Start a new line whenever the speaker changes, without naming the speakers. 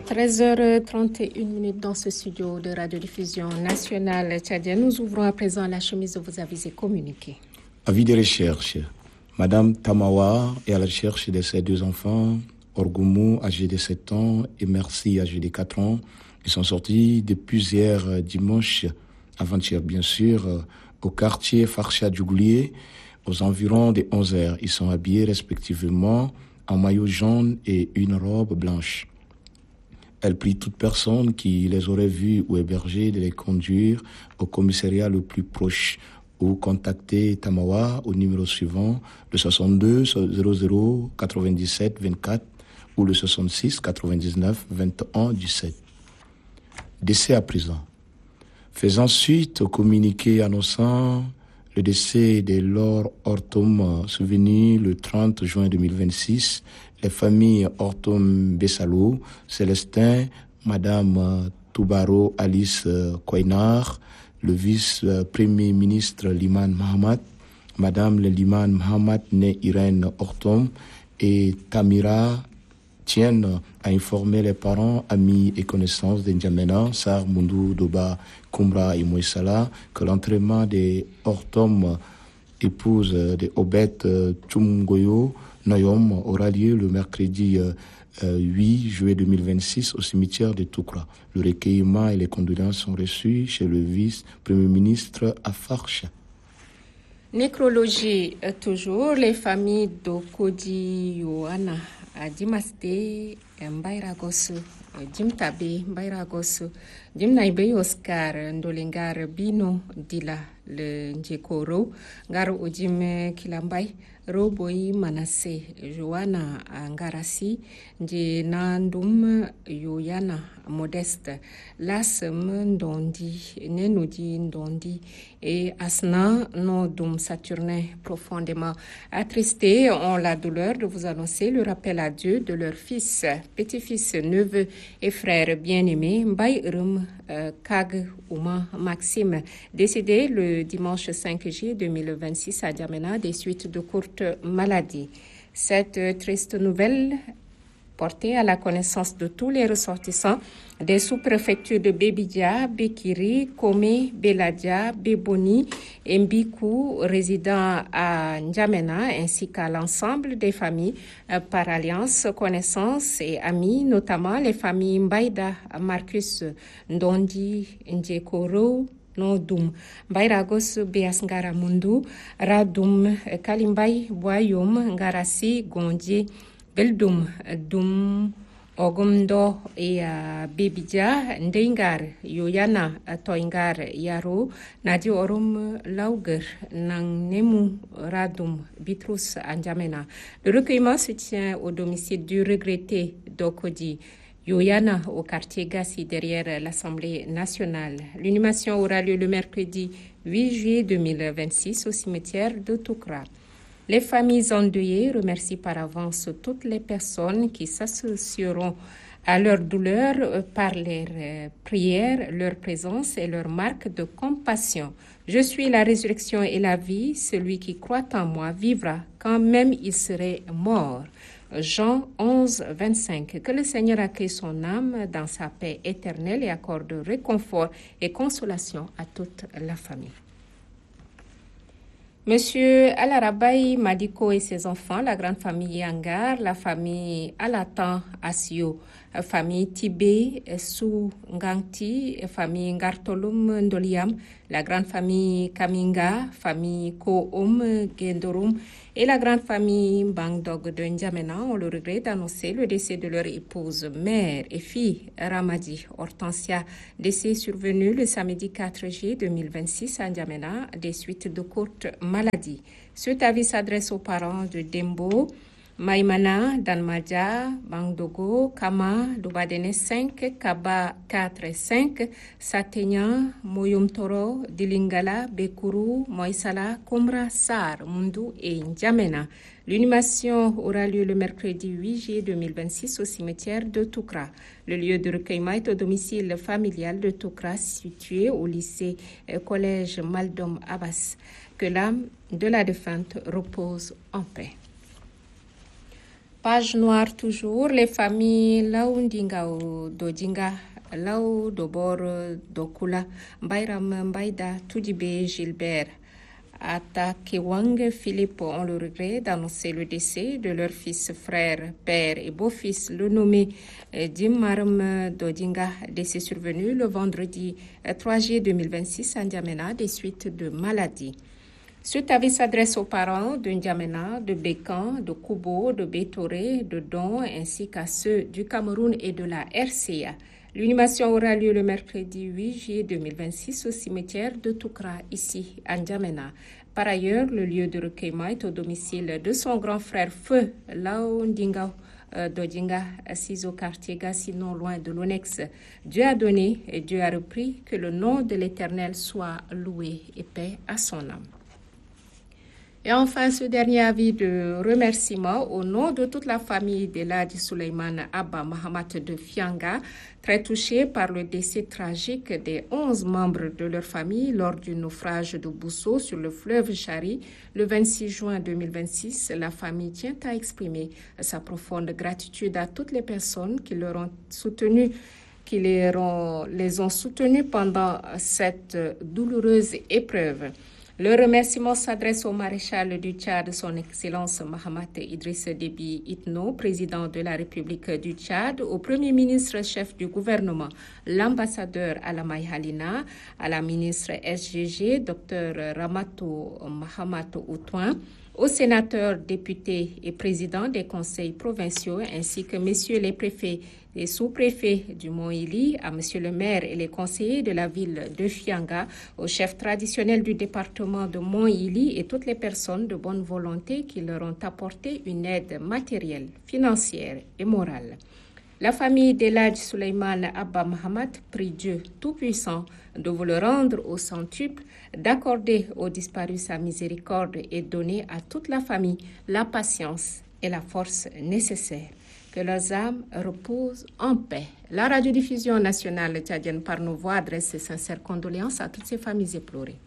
13h31 dans ce studio de radiodiffusion nationale tchadienne. Nous ouvrons à présent la chemise de vos avis et communiqués.
Avis de recherche. Madame Tamawa est à la recherche de ses deux enfants, Orgoumou, âgé de 7 ans, et Merci, âgé de 4 ans. Ils sont sortis depuis hier dimanche, avant-hier bien sûr, au quartier Farcha Djougoulier, aux environs de 11h. Ils sont habillés respectivement en maillot jaune et une robe blanche. Elle prie toute personne qui les aurait vus ou hébergés de les conduire au commissariat le plus proche ou contacter Tamawa au numéro suivant, le 62 00 97 24 ou le 66 99 21 17. Décès à présent. Faisant suite au communiqué annonçant le décès de Laure Ortom survenu le 30 juin 2026, les familles Ortom Bessalo, Célestin, Madame Toubaro Alice Koinar, le vice-premier ministre Liman Mahamat, Madame le Liman Mahamat née Irène Ortom et Tamira tiennent à informer les parents, amis et connaissances de N'Djamena, Sar Mundu, Doba, Kumbra et Moïsala que l'entraînement des Ortom, épouse de Obet Tchumgoyo Noyom, aura lieu le mercredi 8 juillet 2026 au cimetière de Toukra. Le recueillement et les condoléances sont reçus chez le vice-premier ministre à Farcha.
Nécrologie, toujours, les familles d'Okodi Yohana à Dimaste, Mbairagos, Jimtabe, Mbairagos, Jimnaibé Oscar, Ndolengar Bino, Dila, le Njekoro, Garo Ojim Kilambay, Roboy Manasse, Joana Ngarasi, Nandum Yoyana Modeste, Lasem Ndondi, Nenudi Ndondi, et Asna Nodum Saturnin profondément attristés ont la douleur de vous annoncer le rappel à Dieu de leur fils, petit-fils, neveu et frère bien-aimé, Mbaïrum Kag Ouma Maxime, décédé le dimanche 5 juillet 2026 à N'Djamena des suites de courtes maladies. Cette triste nouvelle portée à la connaissance de tous les ressortissants des sous-préfectures de Bébidia, Bekiri, Kome, Beladia, Beboni et Mbikou, résidant à N'Djamena, ainsi qu'à l'ensemble des familles par alliance, connaissances et amis, notamment les familles Mbaïda, Marcus, Ndondi, Ndjekoro, Nodum, Bairagos, Beas Ngara Mundu, Radum, Kalimbay, Boyum, Ngarasi, Gondie, Beldum, Dum, Ogumdo et Bebidja, Ndengar, Yoyana, Toingar, Yaro, Nadi Orum, Lauger, Nang Nemu, Radum, Bitrus, N'Djamena. Le recueillement se tient au domicile du regretté Dokodi Yoyana au quartier Gassi derrière l'Assemblée nationale. L'inhumation aura lieu le mercredi 8 juillet 2026 au cimetière de Toukra. Les familles endeuillées remercient par avance toutes les personnes qui s'associeront à leur douleur par leurs prières, leur présence et leur marque de compassion. Je suis la résurrection et la vie, celui qui croit en moi vivra quand même il serait mort. Jean 11, 25. Que le Seigneur accueille son âme dans sa paix éternelle et accorde réconfort et consolation à toute la famille. Monsieur Alarabaï Madiko et ses enfants, la grande famille Yangar, la famille Alatan Asio, famille Tibé Sou Ngangti, famille Ngartolum Ndoliam, la grande famille Kaminga, famille Koum Gendorum et la grande famille Bangdog de N'Djamena ont le regret d'annoncer le décès de leur épouse, mère et fille Ramadi Hortensia, décès survenu le samedi 4 juillet 2026 à N'Djamena des suites de courtes maladies. Cet avis s'adresse aux parents de Dembo, Maïmana, Danmadja, Bangdogo, Kama, Dubadene 5, Kaba 4 et 5, Satenya, Moyumtoro, Dilingala, Bekuru, Moïsala, Kumra, Sar, Mundu et N'Djamena. L'inhumation aura lieu le mercredi 8 juillet 2026 au cimetière de Toukra. Le lieu de recueillement est au domicile familial de Toukra, situé au lycée collège Maldom Abbas. Que l'âme de la défunte repose en paix. Page noire toujours, les familles Laundinga ou Dodinga, Lao Dobor Dokula, Bayram Mbaïda, Toudibe Gilbert, Ata Kewang Philippe ont le regret d'annoncer le décès de leur fils, frère, père et beau-fils, le nommé Dimaram Dodinga, décès survenu le vendredi 3 juillet 2026 à N'Djamena des suites de maladie. Cet avis s'adresse aux parents de N'Djamena, de Békan, de Kubo, de Bétoré, de Don, ainsi qu'à ceux du Cameroun et de la RCA. L'inhumation aura lieu le mercredi 8 juillet 2026 au cimetière de Toukra, ici, à N'Djamena. Par ailleurs, le lieu de recueillement est au domicile de son grand frère Feu, Lao Ndinga Dodinga, assis au quartier Gassi, non loin de l'Onex. Dieu a donné et Dieu a repris, que le nom de l'Éternel soit loué et paix à son âme. Et enfin, ce dernier avis de remerciement au nom de toute la famille d'Eladji Souleymane Abba Mahamat de Fianga, très touchée par le décès tragique des 11 membres de leur famille lors du naufrage de Bousso sur le fleuve Chari le 26 juin 2026. La famille tient à exprimer sa profonde gratitude à toutes les personnes qui les ont soutenus pendant cette douloureuse épreuve. Le remerciement s'adresse au maréchal du Tchad, son Excellence Mahamat Idriss Déby Itno, président de la République du Tchad, au Premier ministre chef du gouvernement, l'ambassadeur Alamay Halina, à la ministre SGG, Dr Ramato Mahamato Outouin, aux sénateurs, députés et présidents des conseils provinciaux, ainsi que messieurs les préfets et sous-préfets du Mont-Ili, à monsieur le maire et les conseillers de la ville de Fianga, au chef traditionnel du département de Mont-Ili et toutes les personnes de bonne volonté qui leur ont apporté une aide matérielle, financière et morale. La famille d'Eladji Souleymane Abba Mahamat prie Dieu Tout-Puissant de vous le rendre au centuple, d'accorder aux disparus sa miséricorde et donner à toute la famille la patience et la force nécessaires. Que leurs âmes reposent en paix. La radiodiffusion nationale tchadienne par nos voix adresse ses sincères condoléances à toutes ces familles éplorées.